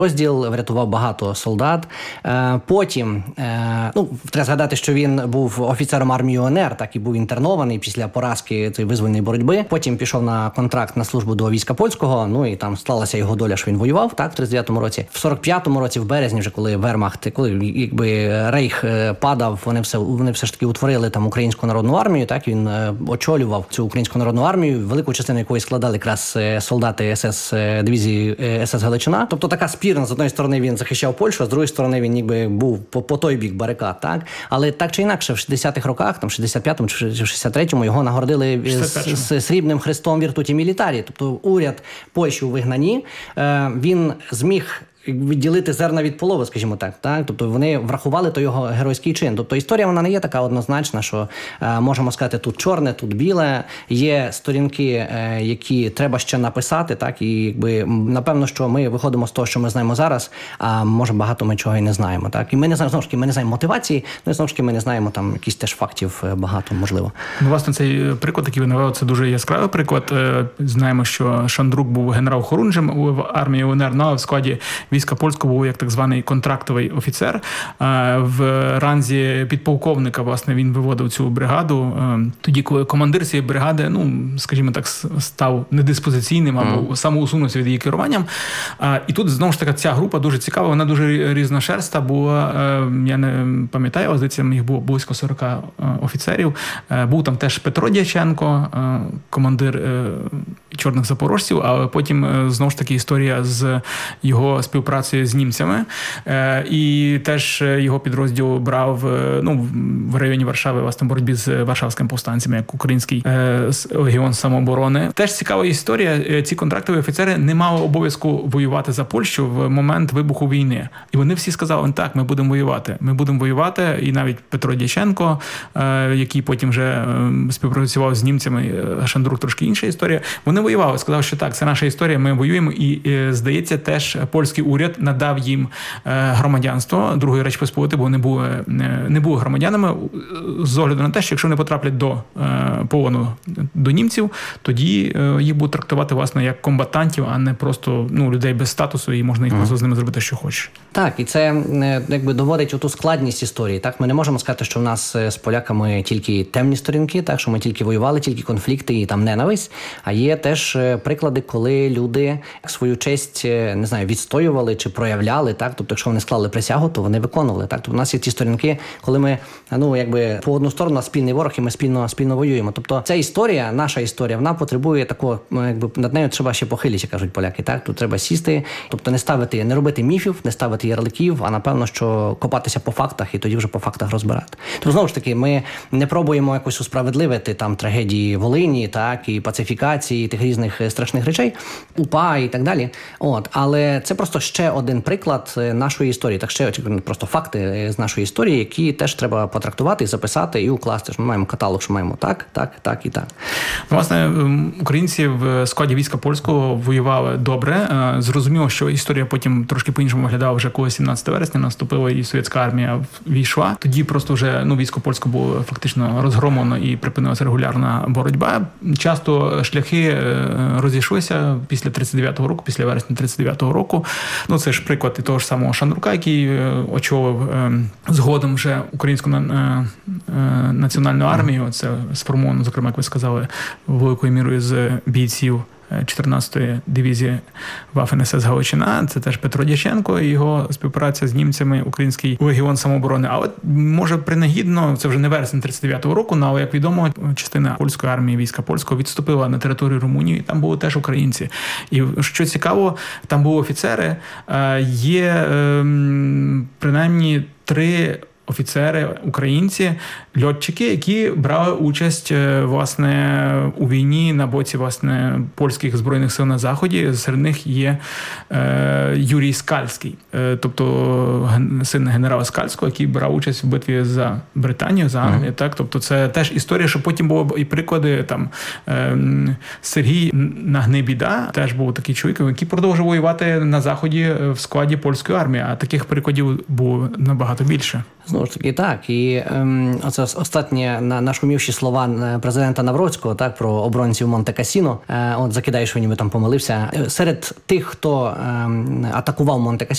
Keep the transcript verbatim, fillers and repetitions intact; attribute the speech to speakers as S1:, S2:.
S1: Розділ врятував багато солдат. Потім, ну, треба згадати, що він був офіцером армії УНР, так і був інтернований після поразки цієї визвольної боротьби. Потім пішов на контракт на службу до війська польського, ну і там сталася його доля, що він воював, так, в тридцять дев'ятому році. В сорок п'ятому році, в березні, вже коли Вермахт, коли якби Рейх падав, вони все, вони все ж таки утворили там Українську народну армію, так, він очолював цю Українську народну армію, велику частину якої складали якраз солдати СС, дивізії СС Галичина. Тобто така спірна, з одної сторони він захищав Польщу, а з другої сторони він ніби був по, по той бік барикад, так? Але так чи інакше, в шістдесятих роках, там, в шістдесят п'ятому чи в шістдесят третьому його нагородили з, з срібним хрестом Віртуті Мілітарі. Тобто уряд Польщі у вигнанні, е, він зміг відділити зерна від полови, скажімо так, так, тобто вони врахували той його геройський чин. Тобто історія, вона не є така однозначна, що е, можемо сказати, тут чорне, тут біле. Є сторінки, е, які треба ще написати, так, і якби напевно, що ми виходимо з того, що ми знаємо зараз, а може багато ми чого і не знаємо, так. І ми не знаємо, знову ж таки, ми не знаємо мотивації, ну і знову ж таки ми не знаємо там якісь теж фактів багато, можливо.
S2: Ну, власне, цей приклад, який ви навели, це дуже яскравий приклад. Знаємо, що Шандрук був генерал-хорунжем в армії УНР, ну, а в складі війська польського був як так званий контрактовий офіцер. В ранзі підполковника, власне, він виводив цю бригаду. Тоді, коли командир цієї бригади, ну, скажімо так, став недиспозиційним або mm. самоусунувся від її керуванням. І тут, знову ж таки, ця група дуже цікава, вона дуже різношерста була. Я не пам'ятаю, але, здається, їх було близько сорок офіцерів. Був там теж Петро Дяченко, командир Чорних запорожців, але потім, знову ж таки, історія з його співпрацею з німцями. І теж його підрозділ брав, ну, в районі Варшави, власне, боротьбі з варшавськими повстанцями, як український легіон самооборони. Теж цікава історія. Ці контрактові офіцери не мали обов'язку воювати за Польщу в момент вибуху війни. І вони всі сказали, так, ми будемо воювати. Ми будемо воювати. І навіть Петро Дяченко, який потім вже співпрацював з німцями, Шандрук трошки інша історія, вони воювали. Сказав, що так, це наша історія, ми воюємо. І, здається, теж польський уряд надав їм громадянство Другої Речі Посполитої, бо вони були, не були громадянами, з огляду на те, що якщо вони потраплять до полону до німців, тоді їх будуть трактувати, власне, як комбатантів, а не просто, ну, людей без статусу, і можна їх просто з ними зробити, що хочеш.
S1: Так, і це якби доводить оту складність історії. Так, ми не можемо сказати, що в нас з поляками тільки темні сторінки, так, що ми тільки воювали, тільки конфлікти і там ненависть, а є теж приклади, коли люди свою честь, не знаю, відстоювали чи проявляли, так, тобто якщо вони склали присягу, то вони виконували, так, тобто у нас є ті сторінки, коли ми, ну, якби по одну сторону, а спільний ворог, і ми спільно, спільно воюємо. Тобто ця історія, наша історія, вона потребує такого, якби над нею треба ще похилитися, кажуть поляки, так, тут треба сісти, тобто не ставити, не робити міфів, не ставити ярликів, а напевно, що копатися по фактах і тоді вже по фактах розбирати. Тобто, знову ж таки, ми не пробуємо якось усправедливити там трагедії Волині, так, і пацифікації, тих різних страшних речей, УПА і так далі. От, але це просто ще один приклад нашої історії, так ще просто факти з нашої історії, які теж треба потрактувати, записати і укласти. Ми маємо каталог, що маємо так, так, так і так.
S2: Власне, українці в складі війська польського воювали добре. Зрозуміло, що історія потім трошки по-іншому виглядала вже коли сімнадцятого вересня наступила і совєтська армія війшла. Тоді просто вже, ну, військо польське було фактично розгромлено і припинилася регулярна боротьба. Часто шляхи розійшлися після тридцять дев'ятого року, після вересня тридцять дев'ятого року. Ну, це ж приклад і того ж самого Шандрука, який очолив згодом вже українську національну армію. Це сформовано, зокрема, як ви сказали, великою мірою з бійців чотирнадцятої дивізії Waffen ес ес Галичина. Це теж Петро Дяченко і його співпраця з німцями, Український легіон самооборони. Але, може, принагідно, це вже не вересень тридцять дев'ятого року, але, як відомо, частина польської армії, війська польського відступила на територію Румунії, і там були теж українці. І, що цікаво, там були офіцери, є принаймні три офіцери, українці, льотчики, які брали участь, власне, у війні на боці, власне, польських збройних сил на Заході. Серед них є е, Юрій Скальський, е, тобто ген, син генерала Скальського, який брав участь в битві за Британію, за Англію. Mm-hmm. Так? Тобто це теж історія, що потім було і приклади, там, е, Сергій Нагнебіда, теж був такий чоловік, який продовжував воювати на Заході в складі польської армії, а таких прикладів було набагато більше.
S1: Знову ж таки, так. І ем, оце останні на нашумівші слова президента Навроцького, так, про оборонців Монте-Касіно. Е, от закидаю, що він ніби там помилився. Серед тих, хто ем, атакував Монте-Касіно,